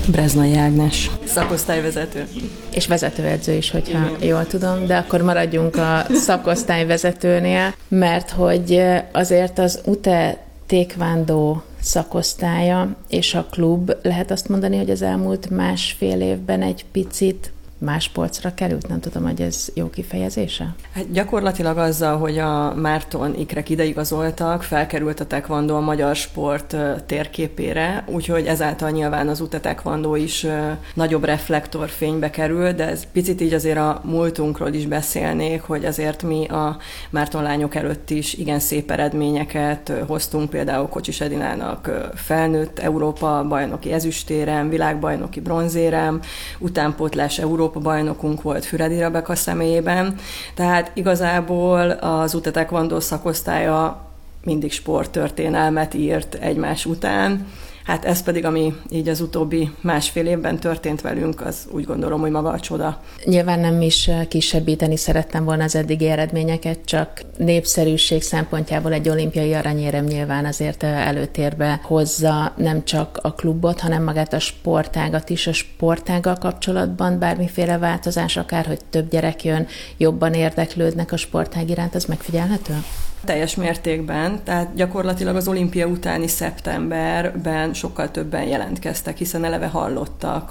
Breznai Ágnes, szakosztályvezető. És vezetőedző is, hogyha jól tudom, de akkor maradjunk a szakosztályvezetőnél, mert hogy azért az UTE taekwondo szakosztálya és a klub, lehet azt mondani, hogy az elmúlt másfél évben egy picit más polcra került? Nem tudom, hogy ez jó kifejezése? Hát gyakorlatilag azzal, hogy a Márton ikrek ideigazoltak, felkerült a taekwondo a magyar sport térképére, úgyhogy ezáltal nyilván az UTE taekwondo is nagyobb reflektorfénybe kerül, de ez picit így azért a múltunkról is beszélnék, hogy azért mi a Márton lányok előtt is igen szép eredményeket hoztunk, például Kocsis Edinának felnőtt Európa bajnoki ezüstérem, világbajnoki bronzérem, utánpótlás Európa bajnokunk volt Füredi Rebeka személyében, tehát igazából az UTE taekwondo szakosztálya mindig sporttörténelmet írt egymás után. Hát ez pedig, ami így az utóbbi másfél évben történt velünk, az úgy gondolom, hogy maga a csoda. Nyilván nem is kisebbíteni szerettem volna az eddigi eredményeket, csak népszerűség szempontjából egy olimpiai aranyérem nyilván azért előtérbe hozza nem csak a klubot, hanem magát a sportágat is. A sportággal kapcsolatban bármiféle változás, akár hogy több gyerek jön, jobban érdeklődnek a sportág iránt, ez megfigyelhető? Teljes mértékben, tehát gyakorlatilag az olimpia utáni szeptemberben sokkal többen jelentkeztek, hiszen eleve hallottak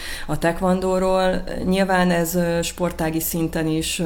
a taekwondóról. Nyilván ez sportági szinten is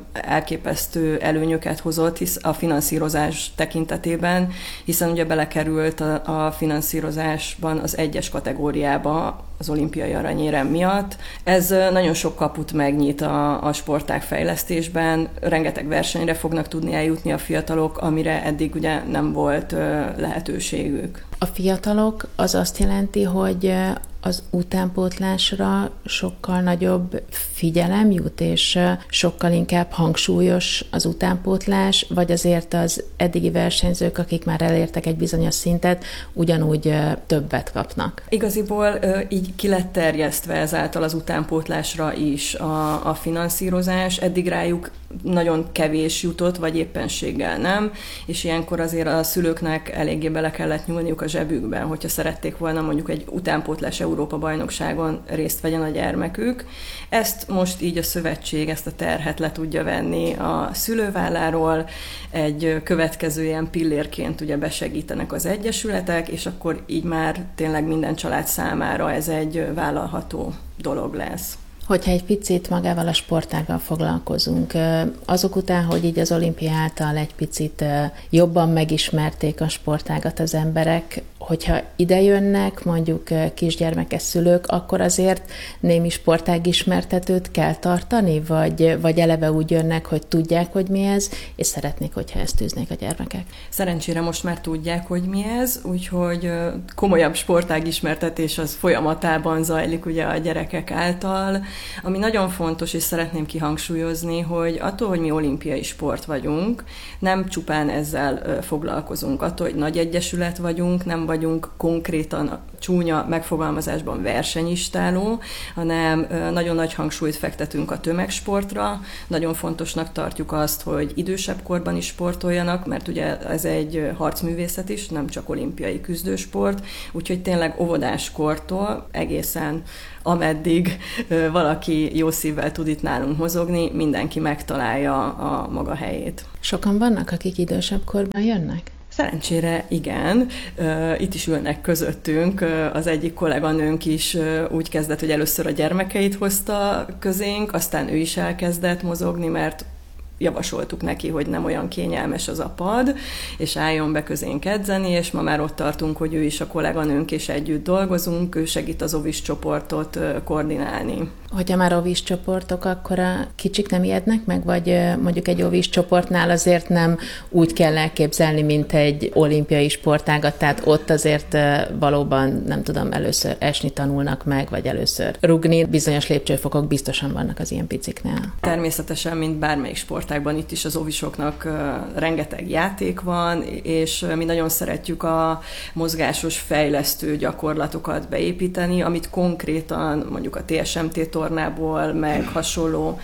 elképesztő előnyöket hozott hisz a finanszírozás tekintetében, hiszen ugye belekerült a finanszírozásban az 1-es kategóriába az olimpiai aranyérem miatt. Ez nagyon sok kaput megnyit a sportág fejlesztésben, rengeteg versenyre fognak tudni eljutni a fiatalok, amire eddig ugye nem volt lehetőségük. A fiatalok az azt jelenti, hogy az utánpótlásra sokkal nagyobb figyelem jut, és sokkal inkább hangsúlyos az utánpótlás, vagy azért az eddigi versenyzők, akik már elértek egy bizonyos szintet, ugyanúgy többet kapnak? Igaziból így ki lett terjesztve ezáltal az utánpótlásra is a finanszírozás, eddig rájuk nagyon kevés jutott, vagy éppenséggel nem, és ilyenkor azért a szülőknek eléggé bele kellett nyúlniuk a zsebükbe, hogyha szerették volna mondjuk egy utánpótlás Európa-bajnokságon részt vegyen a gyermekük. Ezt most így a szövetség ezt a terhet le tudja venni a szülőválláról, egy következő ilyen pillérként ugye besegítenek az egyesületek, és akkor így már tényleg minden család számára ez egy vállalható dolog lesz. Hogyha egy picit magával a sportággal foglalkozunk, azok után, hogy így az olimpia által egy picit jobban megismerték a sportágat az emberek, hogyha idejönnek mondjuk kisgyermekes szülők, akkor azért némi sportágismertetőt kell tartani, vagy eleve úgy jönnek, hogy tudják, hogy mi ez, és szeretnék, hogyha ezt tűznék a gyermekek? Szerencsére most már tudják, hogy mi ez, úgyhogy komolyabb sportágismertetés az folyamatában zajlik ugye a gyerekek által. Ami nagyon fontos, és szeretném kihangsúlyozni, hogy attól, hogy mi olimpiai sport vagyunk, nem csupán ezzel foglalkozunk. Attól, hogy nagy egyesület vagyunk, nem vagyunk konkrétan csúnya megfogalmazásban versenyistáló, hanem nagyon nagy hangsúlyt fektetünk a tömegsportra. Nagyon fontosnak tartjuk azt, hogy idősebb korban is sportoljanak, mert ugye ez egy harcművészet is, nem csak olimpiai küzdősport, úgyhogy tényleg óvodáskortól egészen ameddig valaki jó szívvel tud itt nálunk mozogni, mindenki megtalálja a maga helyét. Sokan vannak, akik idősebb korban jönnek? Szerencsére igen. Itt is ülnek közöttünk. Az egyik kolléganőnk is úgy kezdett, hogy először a gyermekeit hozta közénk, aztán ő is elkezdett mozogni, mert javasoltuk neki, hogy nem olyan kényelmes az a pad, és álljon be közénk edzeni, és ma már ott tartunk, hogy ő is a kolléganőnk, és együtt dolgozunk, ő segít az ovis csoportot koordinálni. Hogyha már ovis csoportok, akkor a kicsik nem ijednek meg, vagy mondjuk egy ovis csoportnál azért nem úgy kell elképzelni, mint egy olimpiai sportágat, tehát ott azért valóban, nem tudom, először esni tanulnak meg, vagy először rugni. Bizonyos lépcsőfokok biztosan vannak az ilyen piciknél. Természetesen, mint bármelyik sportágban, itt is az ovisoknak rengeteg játék van, és mi nagyon szeretjük a mozgásos fejlesztő gyakorlatokat beépíteni, amit konkrétan mondjuk a TSMT tornából, meg hasonló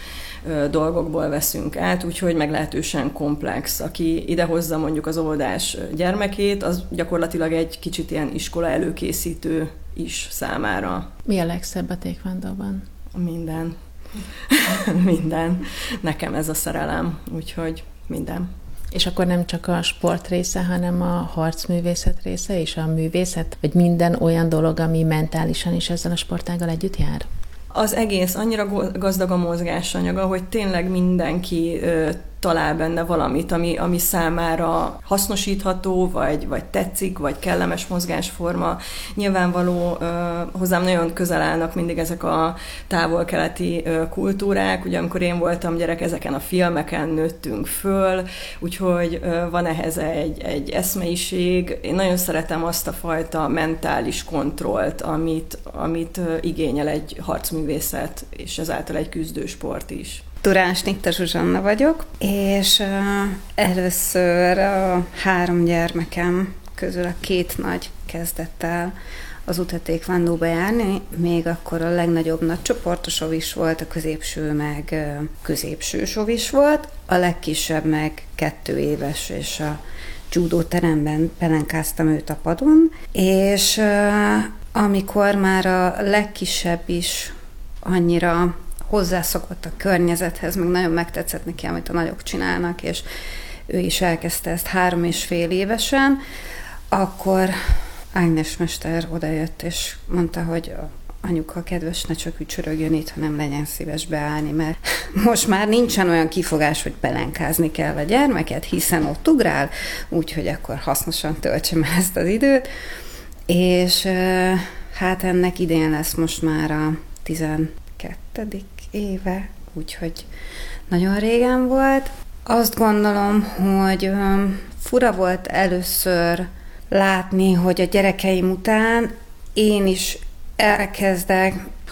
dolgokból veszünk át, úgyhogy meglehetősen komplex. Aki idehozza mondjuk az óvodás gyermekét, az gyakorlatilag egy kicsit ilyen iskola előkészítő is számára. Mi a legszebb a taekwondóban? Minden. Minden. Nekem ez a szerelem, úgyhogy minden. És akkor nem csak a sport része, hanem a harcművészet része és a művészet, vagy minden olyan dolog, ami mentálisan is ezzel a sportággal együtt jár? Az egész annyira gazdag a mozgásanyaga, hogy tényleg mindenki talál benne valamit, ami számára hasznosítható, vagy tetszik, vagy kellemes mozgásforma. Nyilvánvaló, hozzám nagyon közel állnak mindig ezek a távol-keleti kultúrák. Ugye amikor én voltam gyerek, ezeken a filmeken nőttünk föl, úgyhogy van ehhez egy eszmeiség. Én nagyon szeretem azt a fajta mentális kontrollt, amit igényel egy harcművészet, és ezáltal egy küzdősport is. Durán Schnitter Zsuzsanna vagyok, és először a 3 gyermekem közül a 2 nagy kezdett el az utat taekwondóba járni, még akkor a legnagyobb nagycsoportos ovis volt, a középső meg középső ovis volt, a legkisebb meg 2 éves, és a judó teremben pelenkáztam őt a padon, és amikor már a legkisebb is annyira hozzászokott a környezethez, meg nagyon megtetszett neki, amit a nagyok csinálnak, és ő is elkezdte ezt 3,5 évesen, akkor Ágnes mester odajött, és mondta, hogy anyuka, kedves, ne csak ücsörögjön itt, hanem legyen szíves beállni, mert most már nincsen olyan kifogás, hogy pelenkázni kell a gyermeket, hiszen ott ugrál, úgyhogy akkor hasznosan töltsem el ezt az időt, és hát ennek idén lesz most már a 12. éve, úgyhogy nagyon régen volt. Azt gondolom, hogy fura volt először látni, hogy a gyerekeim után én is elkezdek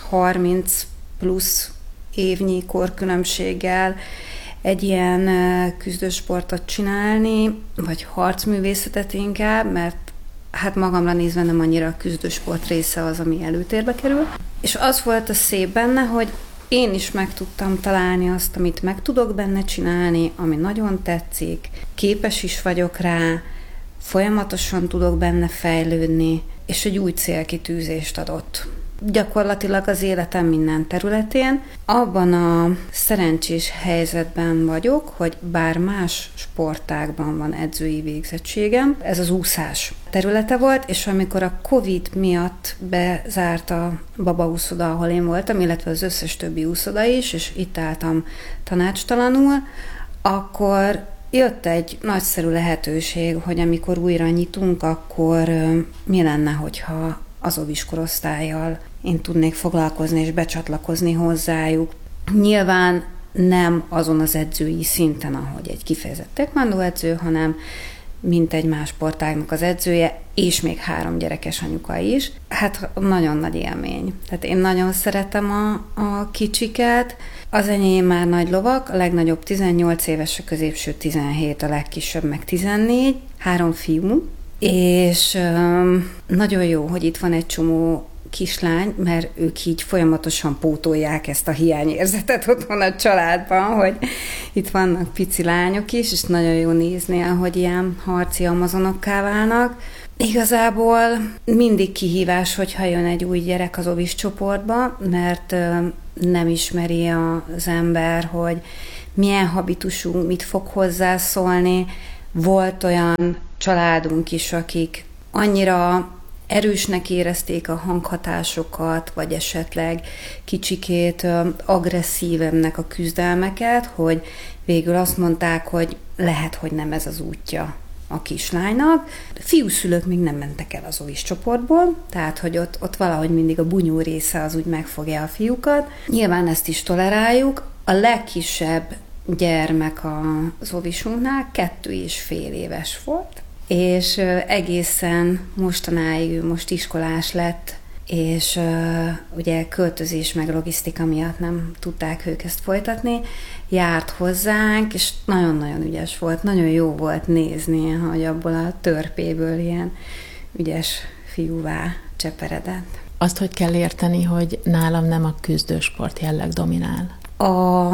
30 plusz évnyi korkülönbséggel egy ilyen küzdősportot csinálni, vagy harcművészetet inkább, mert hát magamra nézve nem annyira a küzdősport része az, ami előtérbe kerül. És az volt a szép benne, hogy én is meg tudtam találni azt, amit meg tudok benne csinálni, ami nagyon tetszik, képes is vagyok rá, folyamatosan tudok benne fejlődni, és egy új célkitűzést adott. Gyakorlatilag az életem minden területén. Abban a szerencsés helyzetben vagyok, hogy bár más sportágban van edzői végzettségem, ez az úszás területe volt, és amikor a Covid miatt bezárt a babaúszoda, ahol én voltam, illetve az összes többi úszoda is, és itt álltam tanácstalanul, akkor jött egy nagyszerű lehetőség, hogy amikor újra nyitunk, akkor mi lenne, hogyha az óvis korosztállyal én tudnék foglalkozni és becsatlakozni hozzájuk. Nyilván nem azon az edzői szinten, ahogy egy kifejezett taekwondo edző, hanem mint egy más sportágnak az edzője, és még 3 gyerekes anyuka is. Hát nagyon nagy élmény. Tehát én nagyon szeretem a kicsiket. Az enyém már nagy lovak, a legnagyobb 18 éves, a középső 17, a legkisebb meg 14, 3 fiú, és nagyon jó, hogy itt van egy csomó kislány, mert ők így folyamatosan pótolják ezt a hiányérzetet otthon a családban, hogy itt vannak pici lányok is, és nagyon jó nézni, ahogy ilyen harci amazonokká válnak. Igazából mindig kihívás, hogyha jön egy új gyerek az óvis csoportba, mert nem ismeri az ember, hogy milyen habitusunk, mit fog hozzászólni. Volt olyan családunk is, akik annyira erősnek érezték a hanghatásokat, vagy esetleg kicsikét agresszívemnek a küzdelmeket, hogy végül azt mondták, hogy lehet, hogy nem ez az útja a kislánynak. Fiúszülők még nem mentek el az óvis csoportból, tehát, hogy ott valahogy mindig a bunyó része az úgy megfogja a fiúkat. Nyilván ezt is toleráljuk. A legkisebb gyermek az óvisunknál 2,5 éves volt, és egészen mostanáig ő most iskolás lett, és ugye költözés meg logisztika miatt nem tudták ők ezt folytatni, járt hozzánk, és nagyon-nagyon ügyes volt, nagyon jó volt nézni, hogy abból a törpéből ilyen ügyes fiúvá cseperedett. Azt, hogy kell érteni, hogy nálam nem a küzdősport jelleg dominál?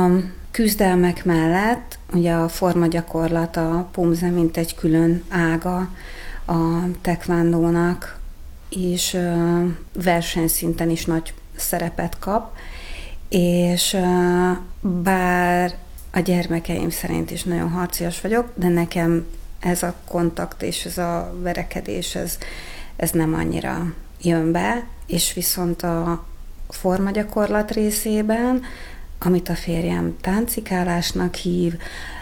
küzdelmek mellett ugye a formagyakorlat, a pumze, mint egy külön ága a tekvándónak, és versenyszinten is nagy szerepet kap, és bár a gyermekeim szerint is nagyon harcias vagyok, de nekem ez a kontakt és ez a verekedés, ez nem annyira jön be, és viszont a formagyakorlat részében, amit a férjem táncikálásnak hív,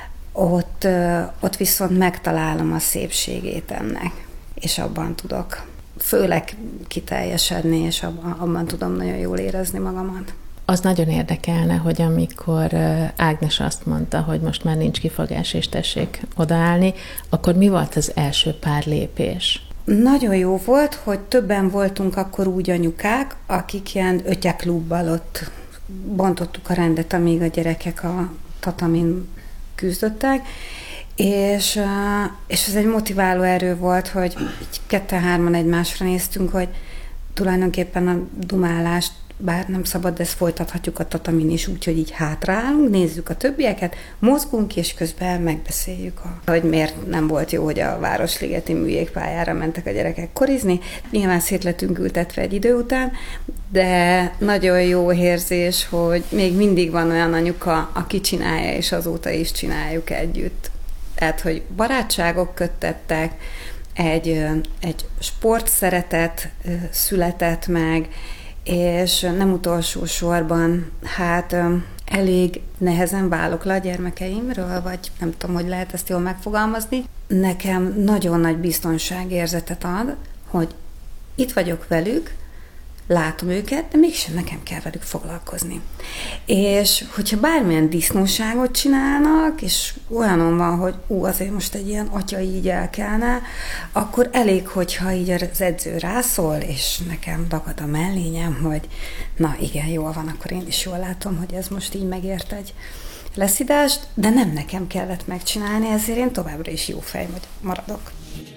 ott viszont megtalálom a szépségét ennek, és abban tudok főleg kiteljesedni, és abban tudom nagyon jól érezni magamat. Az nagyon érdekelne, hogy amikor Ágnes azt mondta, hogy most már nincs kifogás, és tessék odaállni, akkor mi volt az első pár lépés? Nagyon jó volt, hogy többen voltunk akkor úgy anyukák, akik ilyen ötyeklubbal ott bontottuk a rendet, amíg a gyerekek a tatamin küzdöttek, és ez egy motiváló erő volt, hogy így ketten-hárman egymásra néztünk, hogy tulajdonképpen a dumálást, bár nem szabad, de ezt folytathatjuk a tatamin is, úgyhogy így hátraállunk, nézzük a többieket, mozgunk, és közben megbeszéljük, hogy miért nem volt jó, hogy a Városligeti műjégpályára mentek a gyerekek korizni. Nyilván szét lettünk ültetve egy idő után, de nagyon jó érzés, hogy még mindig van olyan anyuka, aki csinálja, és azóta is csináljuk együtt. Tehát, hogy barátságok köttettek, egy sportszeretet született meg, és nem utolsó sorban, hát elég nehezen válok le a gyermekeimről, vagy nem tudom, hogy lehet ezt jól megfogalmazni. Nekem nagyon nagy biztonságérzetet ad, hogy itt vagyok velük, látom őket, de mégsem nekem kell velük foglalkozni. És hogyha bármilyen disznóságot csinálnak, és olyanon van, hogy azért most egy ilyen atya így elkelne, akkor elég, hogyha így az edző rászól, és nekem dagad a mellényem, hogy na igen, jól van, akkor én is jól látom, hogy ez most így megért egy leszidást, de nem nekem kellett megcsinálni, ezért én továbbra is jó fej maradok.